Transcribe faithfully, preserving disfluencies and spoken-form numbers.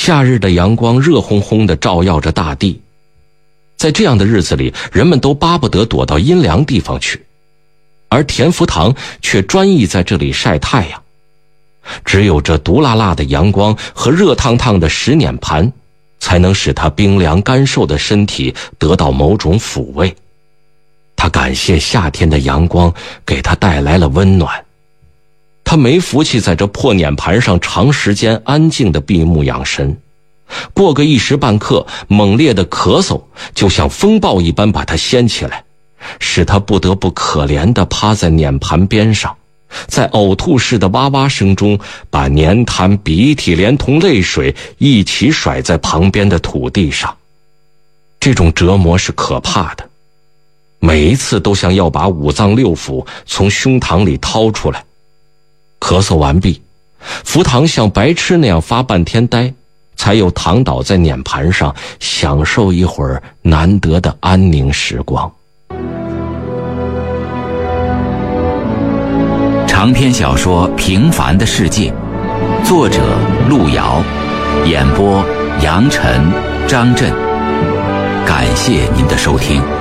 夏日的阳光热烘烘地照耀着大地，在这样的日子里，人们都巴不得躲到阴凉地方去，而田福堂却专意在这里晒太阳。只有这毒辣辣的阳光和热烫烫的石碾盘，才能使他冰凉干瘦的身体得到某种抚慰。他感谢夏天的阳光给他带来了温暖。他没福气在这破碾盘上长时间安静地闭目养神，过个一时半刻，猛烈的咳嗽就像风暴一般把他掀起来，使他不得不可怜地趴在碾盘边上，在呕吐似的哇哇声中，把粘痰鼻涕连同泪水一起甩在旁边的土地上。这种折磨是可怕的，每一次都像要把五脏六腑从胸膛里掏出来。咳嗽完毕，福堂像白痴那样发半天呆，才又躺倒在碾盘上，享受一会儿难得的安宁时光。 长篇小说《平凡的世界》，作者路遥，演播杨晨、张震。感谢您的收听。